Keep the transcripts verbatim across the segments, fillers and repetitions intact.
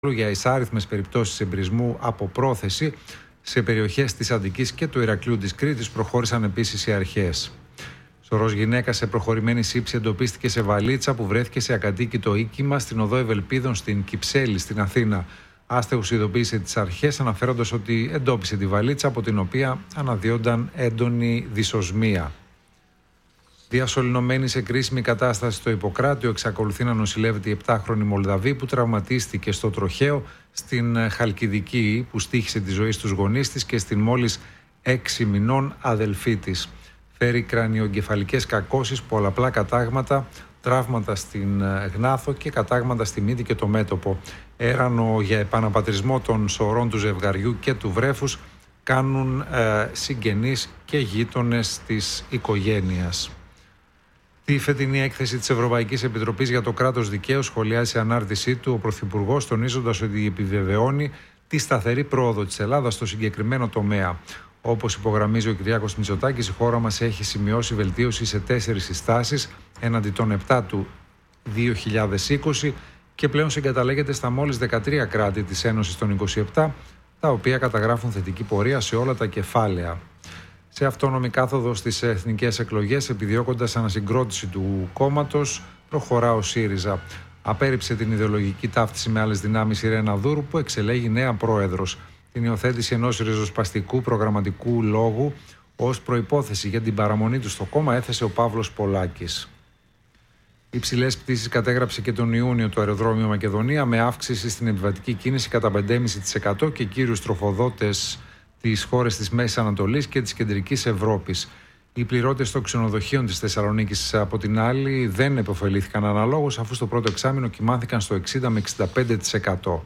για εισάριθμες περιπτώσεις εμπρισμού από πρόθεση σε περιοχές της Αττικής και του Ηρακλείου της Κρήτης, προχώρησαν επίσης οι αρχές. Σωρός γυναίκα σε προχωρημένη σύψη εντοπίστηκε σε βαλίτσα που βρέθηκε σε ακατοίκητο οίκημα στην οδό Ευελπίδων στην Κυψέλη, στην Αθήνα. Άστεγος ειδοποίησε τις αρχές, αναφέροντας ότι εντόπισε τη βαλίτσα από την οποία αναδύονταν έντονη δυσοσμία. Διασωληνωμένη σε κρίσιμη κατάσταση στο Ιπποκράτιο, εξακολουθεί να νοσηλεύεται η επτάχρονη Μολδαβή που τραυματίστηκε στο τροχαίο στην Χαλκιδική, που στοίχησε τη ζωή στους γονείς της και στην μόλις έξι μηνών αδελφή της. Φέρει κρανιογκεφαλικές κακώσεις, πολλαπλά κατάγματα, τραύματα στην γνάθο και κατάγματα στη μύτη και το μέτωπο. Έρανο για επαναπατρισμό των σωρών του ζευγαριού και του βρέφους κάνουν ε, συγγενείς και γείτονες της οικογένειας. Τη φετινή έκθεση της Ευρωπαϊκής Επιτροπής για το κράτος δικαίου σχολιάζει σε ανάρτησή του ο Πρωθυπουργός, τονίζοντας ότι επιβεβαιώνει τη σταθερή πρόοδο της Ελλάδας στο συγκεκριμένο τομέα. Όπως υπογραμμίζει ο Κυριάκος Μητσοτάκης, η χώρα μας έχει σημειώσει βελτίωση σε τέσσερις συστάσεις έναντι των επτά του δύο χιλιάδες είκοσι και πλέον συγκαταλέγεται στα μόλις δεκατρία κράτη της Ένωσης των είκοσι επτά, τα οποία καταγράφουν θετική πορεία σε όλα τα κεφάλαια. Σε αυτόνομη κάθοδο στις εθνικές εκλογές, επιδιώκοντας ανασυγκρότηση του κόμματος, προχωρά ο ΣΥΡΙΖΑ. Απέρριψε την ιδεολογική ταύτιση με άλλες δυνάμεις η Ρένα Δούρου, που εξελέγει νέα πρόεδρος. Την υιοθέτηση ενός ριζοσπαστικού προγραμματικού λόγου ως προϋπόθεση για την παραμονή του στο κόμμα έθεσε ο Παύλος Πολάκης. Υψηλές πτήσεις κατέγραψε και τον Ιούνιο το αεροδρόμιο Μακεδονία, με αύξηση στην επιβατική κίνηση κατά πέντε κόμμα πέντε τοις εκατό και κύριους τροφοδότες τις χώρες της Μέσης Ανατολής και της Κεντρικής Ευρώπης. Οι πληρώτες των ξενοδοχείων της Θεσσαλονίκης, από την άλλη, δεν επωφελήθηκαν αναλόγως, αφού στο πρώτο εξάμηνο κοιμάθηκαν στο εξήντα με εξήντα πέντε τοις εκατό.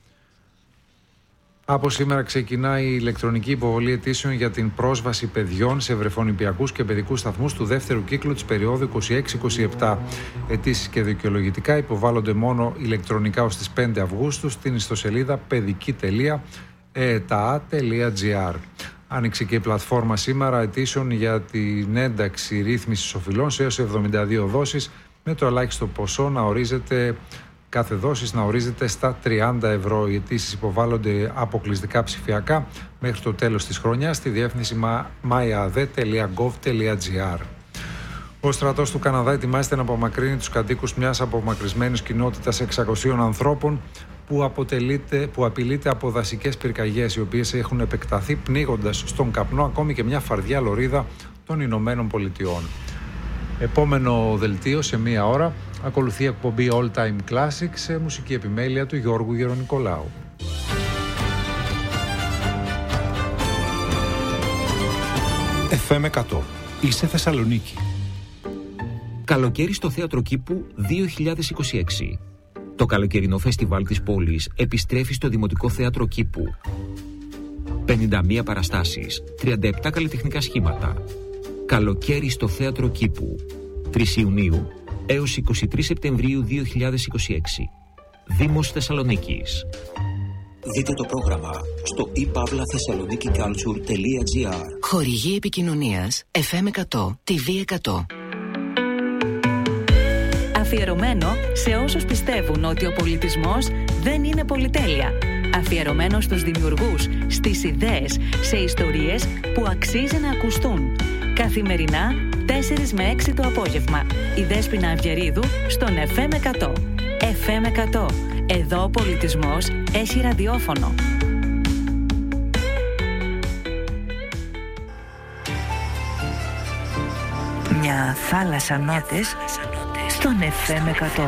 Από σήμερα ξεκινάει η ηλεκτρονική υποβολή αιτήσεων για την πρόσβαση παιδιών σε βρεφονηπιακούς και παιδικούς σταθμούς του δεύτερου κύκλου της περίοδου είκοσι έξι είκοσι επτά. Αιτήσεις και δικαιολογητικά υποβάλλονται μόνο ηλεκτρονικά ως τις πέντε Αυγούστου στην ιστοσελίδα παιδική τελεία e e t a τελεία g r. Άνοιξε και η πλατφόρμα σήμερα αιτήσεων για την ένταξη ρύθμισης οφειλών σε έως εβδομήντα δύο δόσεις, με το ελάχιστο ποσό να ορίζεται κάθε δόση να ορίζεται στα τριάντα ευρώ. Οι αιτήσεις υποβάλλονται αποκλειστικά ψηφιακά μέχρι το τέλος της χρονιάς στη διεύθυνση μάιααδε τελεία γκοβ τελεία τζι άρ. Ο στρατός του Καναδά ετοιμάζεται να απομακρύνει τους κατοίκους μιας απομακρυσμένης κοινότητας εξακοσίων ανθρώπων που, που απειλείται από δασικές πυρκαγιές, οι οποίες έχουν επεκταθεί, πνίγοντας στον καπνό ακόμη και μια φαρδιά λωρίδα των Ηνωμένων Πολιτειών. Επόμενο δελτίο σε μία ώρα. Ακολουθεί εκπομπή All Time Classic σε μουσική επιμέλεια του Γιώργου Γερονικολάου. εφ εμ εκατό. Είσαι Θεσσαλονίκη. Καλοκαίρι στο Θέατρο Κήπου δύο χιλιάδες είκοσι έξι. Το καλοκαιρινό φεστιβάλ της πόλης επιστρέφει στο Δημοτικό Θέατρο Κήπου. πενήντα μία παραστάσεις, τριάντα επτά καλλιτεχνικά σχήματα. Καλοκαίρι στο Θέατρο Κήπου. τρεις Ιουνίου έως εικοστή τρίτη Σεπτεμβρίου δύο χιλιάδες είκοσι έξι. Δήμος Θεσσαλονίκης. Δείτε το πρόγραμμα στο e pavla thessaloniki culture τελεία gr. Χορηγή επικοινωνίας εφ εμ εκατό, τι βι εκατό. Αφιερωμένο σε όσους πιστεύουν ότι ο πολιτισμός δεν είναι πολυτέλεια. Αφιερωμένο στους δημιουργούς, στις ιδέες, σε ιστορίες που αξίζει να ακουστούν. Καθημερινά, τέσσερις με έξι το απόγευμα. Η Δέσποινα Αυγερίδου στον εφ εμ εκατό. εφ εμ εκατό. Εδώ ο πολιτισμός έχει ραδιόφωνο. Μια θάλασσα νότες στον εφ εμ εκατό.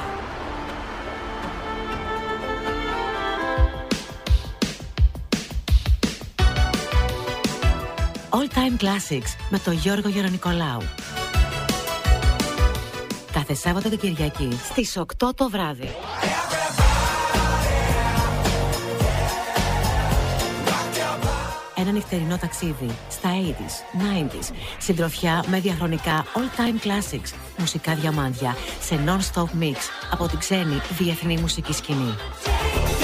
All Time Classics με τον Γιώργο Γερονικολάου. Κάθε Σάββατο και Κυριακή στις οκτώ το βράδυ. Ένα νυχτερινό ταξίδι στα ογδόντα, ενενήντα, συντροφιά με διαχρονικά All Time Classics, μουσικά διαμάντια σε non-stop mix από την ξένη διεθνή μουσική σκηνή.